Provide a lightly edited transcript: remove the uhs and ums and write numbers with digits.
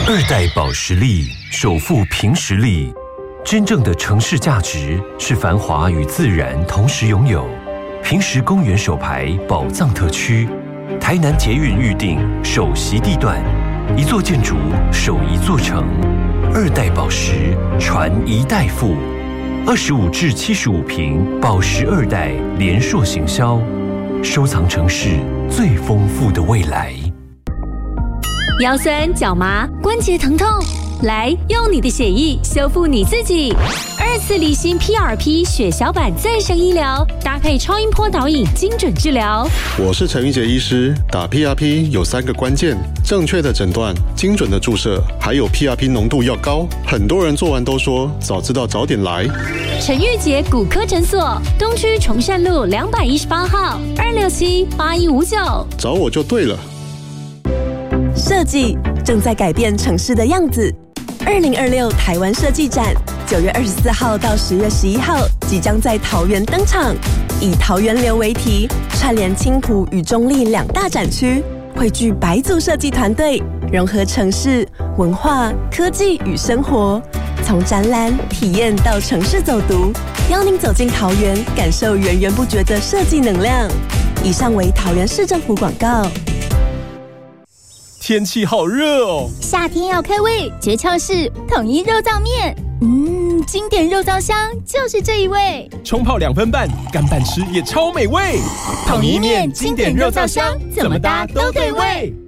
二代保时力，首富凭实力。真正的城市价值是繁华与自然同时拥有。平实公园首排宝藏特区，台南捷运预定首席地段，一座建筑守一座城。二代保时，传一代富。25至75坪保时二代联硕行销，收藏城市最丰富的未来。 腰酸、脚麻、关节疼痛，来用你的血液修复你自己。2次离心 PRP 血小板再生医疗，搭配超音波导引，精准治疗。 我是陈玉杰医师，打 PRP 有3个关键：正确的诊断、精准的注射，还有 PRP 浓度要高。很多人做完都说早知道早点来。 陈玉杰骨科诊所，东区崇善路218号，2678159， 找我就对了。 设计正在改变城市的样子。2026台湾设计展9月24号到10月11号即将在桃园登场，以桃园流为题，串联青埔与中壢2大展区，汇聚百组设计团队，融合城市文化、科技与生活，从展览体验到城市走读，邀您走进桃园，感受源源不绝的设计能量。以上为桃园市政府广告。 天气好热哦， 夏天要开胃，诀窍是统一肉燥面。经典肉燥香就是这一味， 冲泡2分半，干拌吃也超美味。 统一面经典肉燥香，怎么搭都对味。